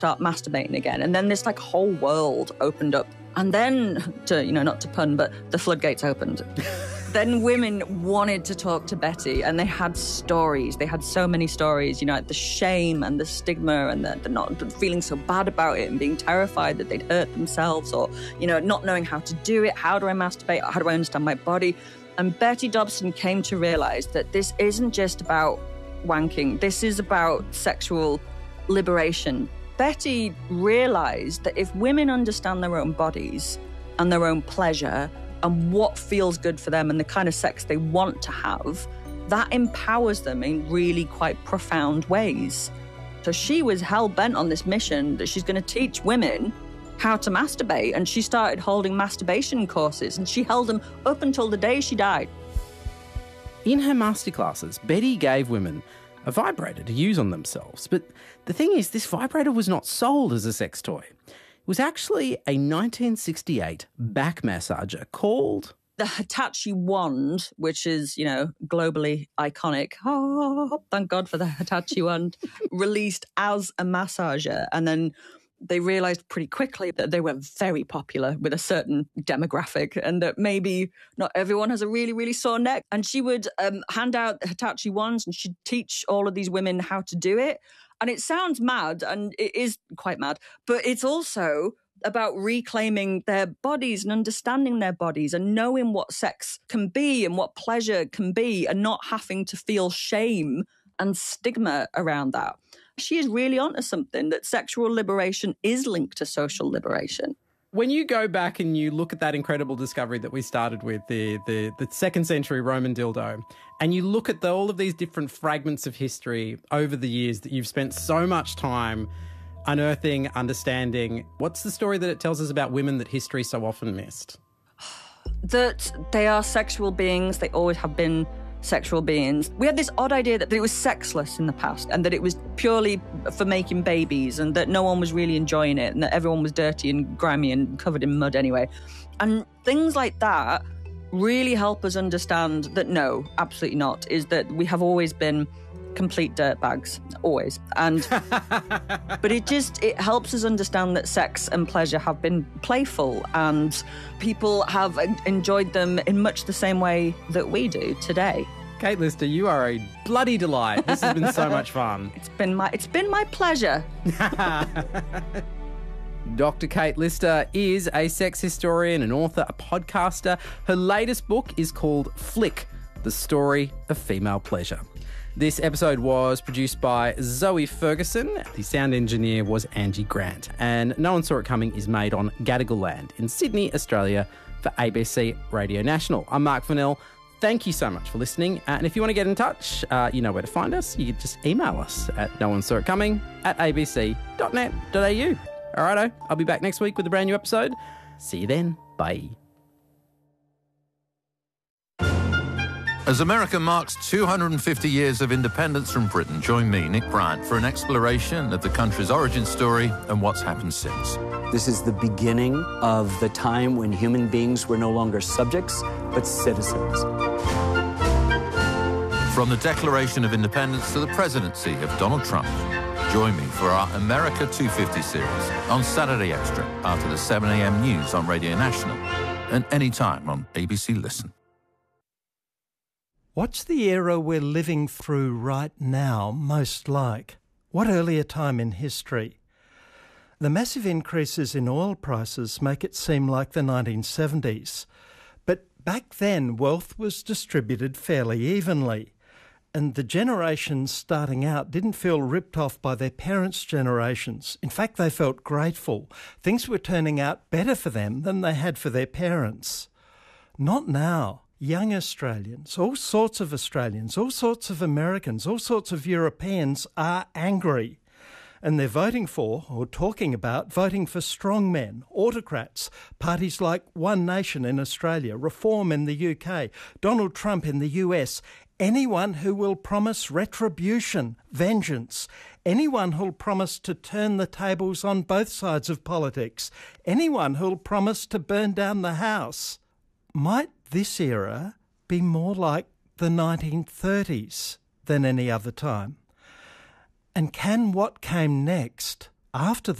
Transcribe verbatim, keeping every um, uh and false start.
start masturbating again. And then this like whole world opened up. And then, to you know, not to pun, but the floodgates opened. Then women wanted to talk to Betty, and they had stories. They had so many stories, you know, like the shame and the stigma and the, the not the feeling so bad about it and being terrified that they'd hurt themselves, or, you know, not knowing how to do it. How do I masturbate? How do I understand my body? And Betty Dobson came to realize that this isn't just about wanking. This is about sexual liberation. Betty realized that if women understand their own bodies and their own pleasure and what feels good for them and the kind of sex they want to have, that empowers them in really quite profound ways. So she was hell-bent on this mission that she's going to teach women how to masturbate, and she started holding masturbation courses, and she held them up until the day she died. In her masterclasses, Betty gave women a vibrator to use on themselves. But the thing is, this vibrator was not sold as a sex toy. It was actually a nineteen sixty-eight back massager called the Hitachi wand, which is, you know, globally iconic. Oh, thank God for the Hitachi wand. Released as a massager. And then they realized pretty quickly that they were very popular with a certain demographic and that maybe not everyone has a really, really sore neck. And she would um, hand out Hitachi wands and she'd teach all of these women how to do it. And it sounds mad, and it is quite mad, but it's also about reclaiming their bodies and understanding their bodies and knowing what sex can be and what pleasure can be and not having to feel shame and stigma around that. She is really onto something, that sexual liberation is linked to social liberation. When you go back and you look at that incredible discovery that we started with, the the, the second century Roman dildo, and you look at the, all of these different fragments of history over the years that you've spent so much time unearthing, understanding, what's the story that it tells us about women that history so often missed? That they are sexual beings, they always have been sexual beings. We had this odd idea that it was sexless in the past and that it was purely for making babies and that no one was really enjoying it and that everyone was dirty and grimy and covered in mud anyway. And things like that really help us understand that no, absolutely not, is that we have always been complete dirtbags, always. And but it just, it helps us understand that sex and pleasure have been playful and people have enjoyed them in much the same way that we do today. Kate Lister, you are a bloody delight. This has been so much fun. It's been my it's been my pleasure. Doctor Kate Lister is a sex historian, an author, a podcaster. Her latest book is called Flick, The Story of Female Pleasure. This episode was produced by Zoe Ferguson. The sound engineer was Angie Grant. And No One Saw It Coming is made on Gadigal land in Sydney, Australia for A B C Radio National. I'm Mark Fennell. Thank you so much for listening. Uh, and if you want to get in touch, uh, you know where to find us. You can just email us at no one saw it coming at a b c dot net dot a u. All righto, I'll be back next week with a brand new episode. See you then. Bye. As America marks two hundred fifty years of independence from Britain, join me, Nick Bryant, for an exploration of the country's origin story and what's happened since. This is the beginning of the time when human beings were no longer subjects, but citizens. From the Declaration of Independence to the presidency of Donald Trump, join me for our America two fifty series on Saturday Extra after the seven a m news on Radio National and anytime on A B C Listen. What's the era we're living through right now most like? What earlier time in history? The massive increases in oil prices make it seem like the nineteen seventies. But back then, wealth was distributed fairly evenly, and the generations starting out didn't feel ripped off by their parents' generations. In fact, they felt grateful. Things were turning out better for them than they had for their parents. Not now. Young Australians, all sorts of Australians, all sorts of Americans, all sorts of Europeans are angry. And they're voting for, or talking about, voting for strongmen, autocrats, parties like One Nation in Australia, Reform in the U K, Donald Trump in the U S, anyone who will promise retribution, vengeance, anyone who'll promise to turn the tables on both sides of politics, anyone who'll promise to burn down the house. Might this era be more like the nineteen thirties than any other time? And can what came next after